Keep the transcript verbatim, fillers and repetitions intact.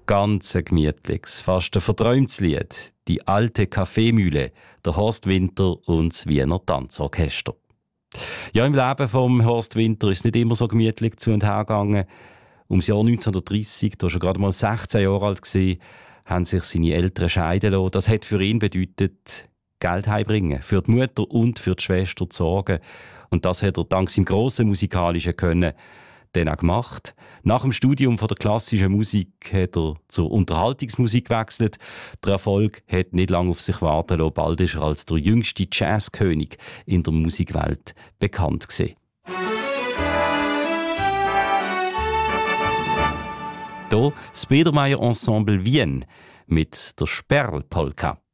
Ganz ein gemütliches, fast ein verträumtes Lied. Die alte Kaffeemühle, der Horst Winter und das Wiener Tanzorchester. Ja, im Leben von Horst Winter ist es nicht immer so gemütlich zu und her gegangen. Ums Jahr neunzehnhundertdreissig, da war er gerade mal sechzehn Jahre alt, haben sich seine Eltern scheiden lassen. Das hat für ihn bedeutet, Geld heimbringen, für die Mutter und für die Schwester zu sorgen. Und das hat er dank seinem grossen musikalischen Können dann auch gemacht. Nach dem Studium von der klassischen Musik hat er zur Unterhaltungsmusik gewechselt. Der Erfolg hat nicht lange auf sich warten lassen. Bald ist er als der jüngste Jazzkönig in der Musikwelt bekannt gewesen. Hier das Biedermeier Ensemble Wien mit der Sperl-Polka.